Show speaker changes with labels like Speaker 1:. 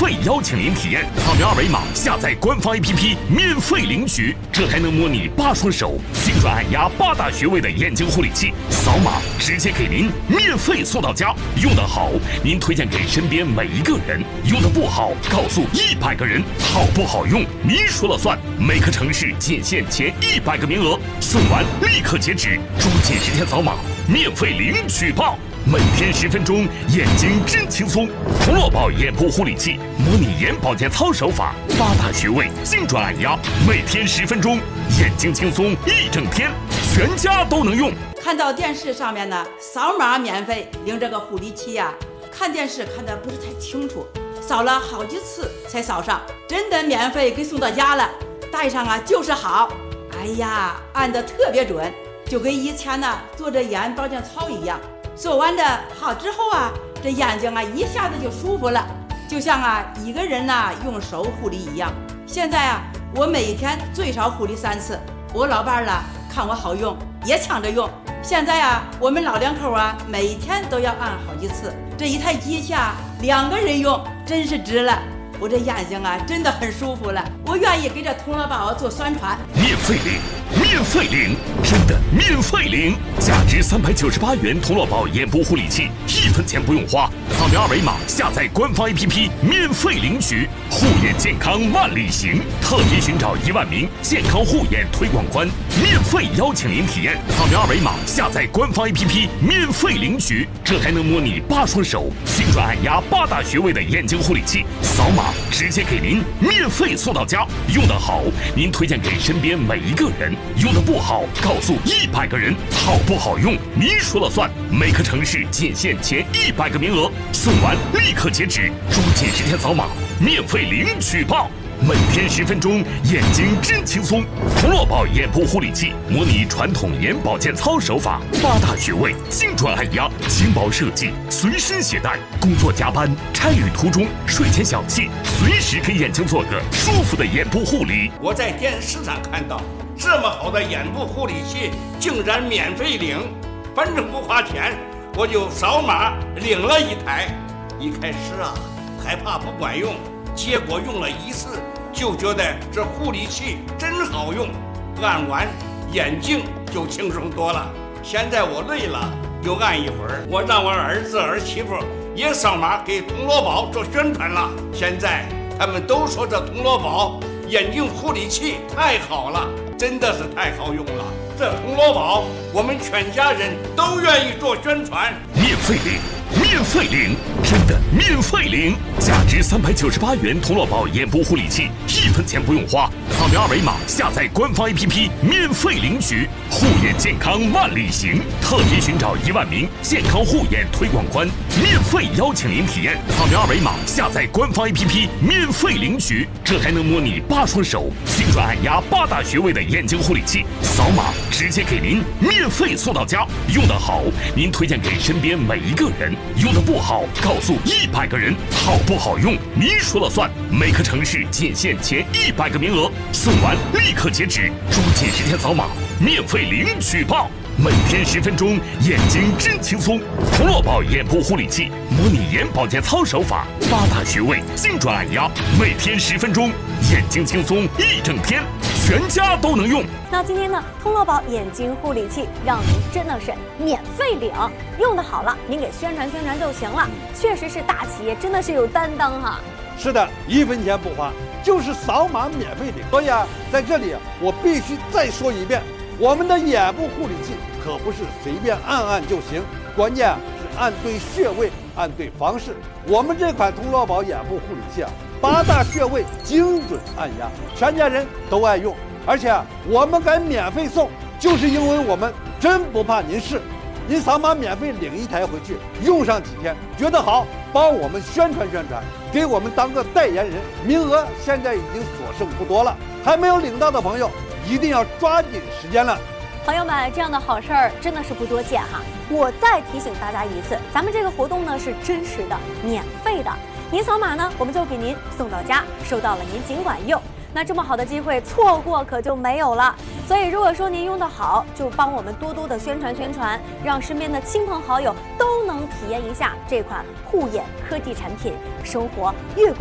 Speaker 1: 费邀请您体验。扫描二维码下载官方 APP， 免费领取。这还能模拟8双手、精准按压8大穴位的眼睛护理器，扫码直接给您免费送到家。用得好，您推荐给身边每一个人；用得不好，告诉100个人。好不好用，您说了算。每个城市仅限前100个名额，送完立刻截止，注近10天扫码，免费领取吧。每天10分钟，眼睛真轻松。童乐宝眼部护理器，模拟眼保健操手法，8大穴位精准按压，每天10分钟，眼睛轻松1整天，全家都能用。
Speaker 2: 看到电视上面呢，扫码免费领这个护理器呀，看电视看得不是太清楚，扫了好几次才扫上，真的免费给送到家了，戴上啊就是好。哎呀，按得特别准，就跟以前呢做着眼保健操一样。做完的好之后啊，这眼睛啊一下子就舒服了，就像啊一个人呐用手护理一样。现在啊，我每天最少护理3次。我老伴儿了看我好用，也抢着用。现在啊，我们老两口啊每天都要按好几次。这一台机器啊，2个人用真是值了。我这眼睛啊真的很舒服了，我愿意给这童乐宝做宣传。
Speaker 1: 免费领，免费领，真的免费领！价值398元童乐宝眼部护理器，1分钱不用花。扫描二维码下载官方 APP， 免费领取。护眼健康万里行，特别寻找1万名健康护眼推广官，免费邀请您体验。扫描二维码下载官方 APP， 免费领取。这还能模拟8双手、精准按压8大穴位的眼睛护理器，扫码直接给您免费送到家。用得好，您推荐给身边每一个人；用得不好，告诉100个人。好不好用，您说了算。每个城市仅限前100个名额，送完立刻截止，注近10天扫码，免费领取吧。每天10分钟，眼睛真轻松。童乐宝眼部护理器模拟传统眼保健操手法，8大穴位精准按压，轻薄设计，随身携带。工作加班、差旅途中、睡前小憩，随时给眼睛做个舒服的眼部护理。
Speaker 3: 我在电视上看到这么好的眼部护理器，竟然免费领，反正不花钱，我就扫码领了1台。一开始啊，害怕不管用。结果用了1次，就觉得这护理器真好用，按完眼睛就轻松多了。现在我累了，又按一会儿。我让我儿子儿媳妇也扫码给童乐宝做宣传了。现在他们都说这童乐宝眼睛护理器太好了，真的是太好用了。这童乐宝我们全家人都愿意做宣传。
Speaker 1: 免费领，免费领，真的免费领！价值398元童乐宝眼部护理器，1分钱不用花。扫描二维码下载官方 APP， 免费领取。护眼健康万里行，特别寻找1万名健康护眼推广官，免费邀请您体验。扫描二维码下载官方 APP， 免费领取。这还能模拟8双手、精准按压8大穴位的眼睛护理器，扫码直接给您免费送到家。用得好，您推荐给身边每一个人；用得不好，告诉100个人。好不好用，您说了算。每个城市仅限前100个名额，送完立刻截止，注近10天扫码，免费领取吧。每天10分钟，眼睛真轻松。童乐宝眼部护理器模拟眼保健操手法，8大穴位精准按压，每天10分钟，眼睛轻松1整天，全家都能用。
Speaker 4: 那今天呢，童乐宝眼睛护理器让您真的是免费领，用的好了，您给宣传宣传就行了。确实是大企业，真的是有担当哈。
Speaker 5: 是的，1分钱不花，就是扫码免费领。所以啊，在这里我必须再说一遍，我们的眼部护理器可不是随便按按就行，关键是按对穴位，按对方式。我们这款童乐宝眼部护理器啊，8大穴位精准按压，全家人都爱用。而且我们敢免费送，就是因为我们真不怕您试。您扫码免费领1台回去，用上几天，觉得好，帮我们宣传宣传，给我们当个代言人。名额现在已经所剩不多了，还没有领到的朋友一定要抓紧时间了。
Speaker 4: 朋友们，这样的好事儿真的是不多见哈。我再提醒大家一次，咱们这个活动呢是真实的、免费的。您扫码呢，我们就给您送到家，收到了您尽管用。那这么好的机会错过可就没有了。所以如果说您用得好，就帮我们多多的宣传宣传，让身边的亲朋好友都能体验一下这款护眼科技产品，生活越过